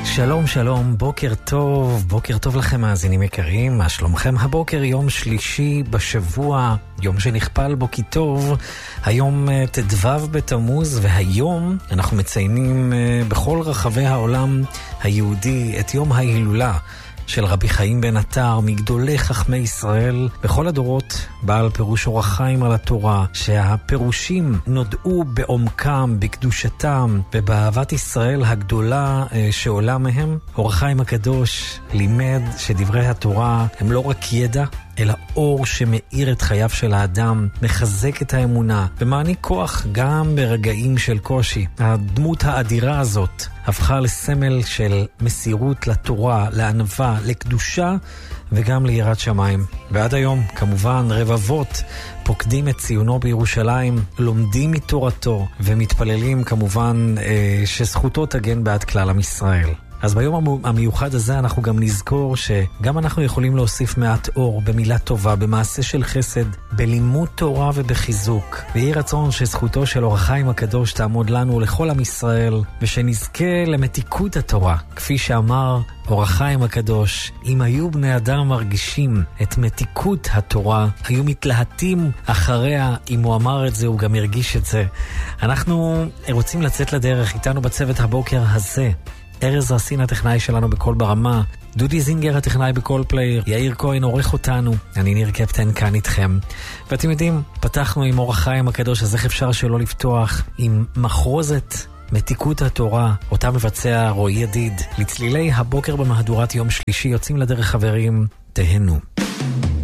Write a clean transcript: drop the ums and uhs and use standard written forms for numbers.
שלום שלום, בוקר טוב לכם מאזינים יקרים, מה שלומכם? הבוקר יום שלישי בשבוע, יום שנכפל בו כי טוב, היום תדבב בתמוז, והיום אנחנו מציינים בכל רחבי העולם היהודי את יום ההילולה של רבי חיים בן עטר, מגדולי חכמי ישראל בכל הדורות, בעל פירוש אור החיים על התורה, שהפירושים נודעו בעומקם, בקדושתם ובאהבת ישראל הגדולה שעולה מהם. אור החיים הקדוש לימד שדברי התורה הם לא רק ידע, אלא אור שמאיר את חייו של האדם, מחזק את האמונה ומעניק כוח גם ברגעים של קושי. הדמות האדירה הזאת הפכה לסמל של מסירות לתורה, לענווה, לקדושה וגם ליראת שמיים. ועד היום כמובן רבבות פוקדים את ציונו בירושלים, לומדים מתורתו ומתפללים כמובן שזכותו תגן בעד כלל עם ישראל. אז ביום המיוחד הזה אנחנו גם נזכור שגם אנחנו יכולים להוסיף מעט אור במילה טובה, במעשה של חסד, בלימוד תורה ובחיזוק. ויהי רצון שזכותו של אור החיים הקדוש תעמוד לנו לכל עם ישראל, ושנזכה למתיקות התורה. כפי שאמר אור החיים הקדוש, אם היו בני אדם מרגישים את מתיקות התורה, היו מתלהטים אחריה. אם הוא אמר את זה, הוא גם הרגיש את זה. אנחנו רוצים לצאת לדרך. איתנו בצוות הבוקר הזה ארז רסין הטכנאי שלנו בכל ברמה, דודי זינגר הטכנאי בכל פלייר, יאיר כהן עורך אותנו, אני ניר קפטן כאן איתכם. ואתם יודעים, פתחנו עם אור החיים הקדוש, אז איך אפשר שלא לפתוח עם מחרוזת מתיקות התורה, אותה מבצע רועי ידיד. לצלילי הבוקר במהדורת יום שלישי יוצאים לדרך חברים, תהנו.